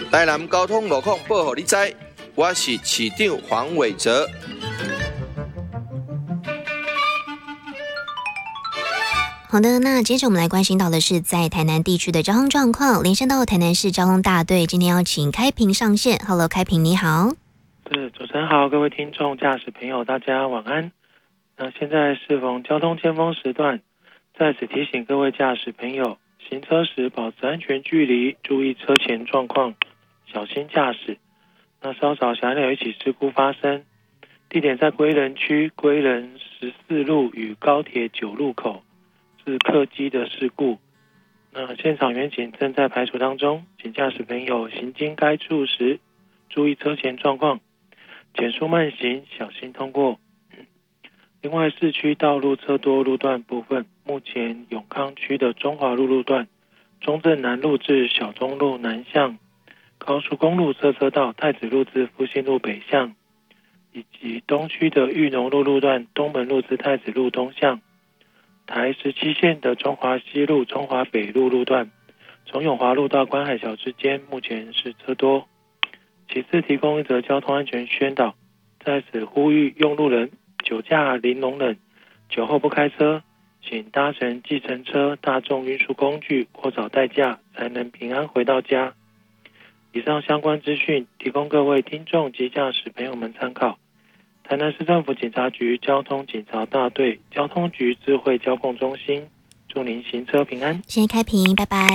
台南交通路况报给你知，我是市长黄伟哲。 好的，那接着我们来关心到的是在台南地区的交通状况，连线到台南市交通大队，今天要请开平上线。Hello， 开平你好。 主持人好，各位听众、驾驶朋友，大家晚安。那现在适逢交通尖峰时段，在此提醒各位驾驶朋友，行车时保持安全距离，注意车前状况，小心驾驶。那稍早辖内有一起事故发生，地点在归仁区归仁14路与高铁9路口，是客机的事故。那现场员警正在排除当中，请驾驶朋友行经该处时，注意车前状况，减速慢行，小心通过。另外，市区道路车多路段部分，目前永康区的中华路路段、中正南路至小中路南向、高速公路车道太子路至复兴路北向，以及东区的裕农路路段东门路至太子路东向，台17线的中华西路、中华北路路段，从永华路到观海桥之间，目前是车多。其次，提供一则交通安全宣导，在此呼吁用路人酒驾零容忍，酒后不开车，请搭乘计程车、大众运输工具或找代驾，才能平安回到家。以上相关资讯提供各位听众及驾驶朋友们参考。台南市政府警察局交通警察大队交通局智慧交控中心，祝您行车平安。 谢谢开平，拜拜。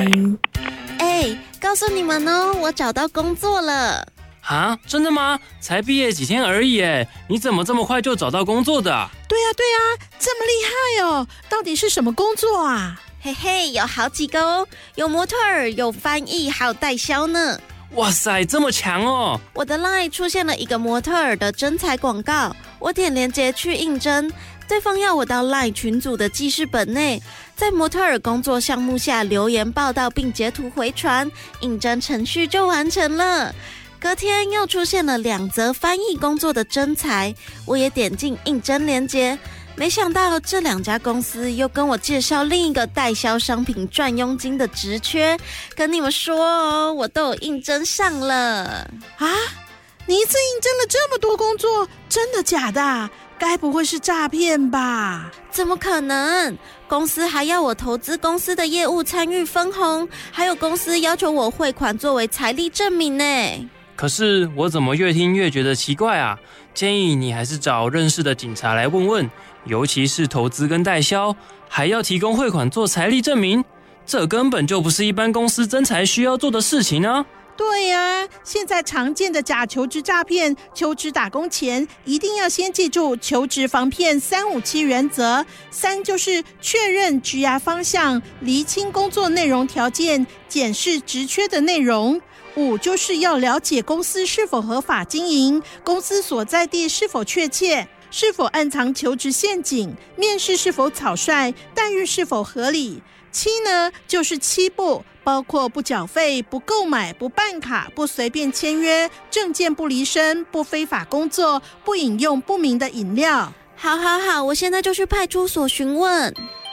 告诉你们哦，我找到工作了。 啊，真的吗？才毕业几天而已耶，你怎么这么快就找到工作的啊？ 对啊，这么厉害哦！到底是什么工作啊？ 嘿嘿，有好几个哦，有模特儿，有翻译，还有代销呢。 哇塞，这么强哦！ 我的 LINE 出现了一个模特儿的征才广告，我点连结去应征，对方要我到 LINE 群组的记事本内，在模特儿工作项目下留言报道并截图回传，应征程序就完成了。隔天又出现了2则翻译工作的征才，我也点进应征连结，没想到这2家公司又跟我介绍另一个代销商品赚佣金的职缺，跟你们说哦，我都有应征上了啊！你一次应征了这么多工作，真的假的啊？该不会是诈骗吧？ 怎么可能？公司还要我投资公司的业务参与分红，还有公司要求我汇款作为财力证明呢。 可是我怎么越听越觉得奇怪啊？建议你还是找认识的警察来问问，尤其是投资跟代销，还要提供汇款做财力证明，这根本就不是一般公司征才需要做的事情啊！ 对啊，现在常见的假求职诈骗，求职打工前一定要先记住求职防骗357原则。3就是确认职涯方向，厘清工作内容条件，检视职缺的内容。5就是要了解公司是否合法经营，公司所在地是否确切，是否暗藏求职陷阱，面试是否草率，待遇是否合理。7呢，就是7不，包括不缴费、不购买、不办卡、不随便签约、证件不离身、不非法工作、不饮用不明的饮料。 好，我现在就去派出所询问。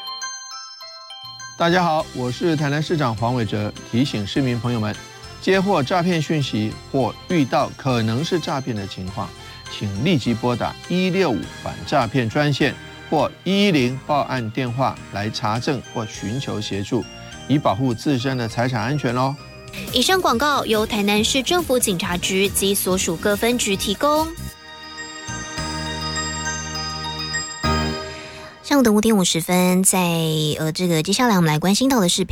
大家好，我是台南市长黄伟哲，提醒市民朋友们，接获诈骗讯息或遇到可能是诈骗的情况，请立即拨打165反诈骗专线或110报案电话来查证或寻求协助，以保护自身的财产安全哦。 以上广告由台南市政府警察局及所属各分局提供。上午的5点50分，在这个接下来我们来关心到的是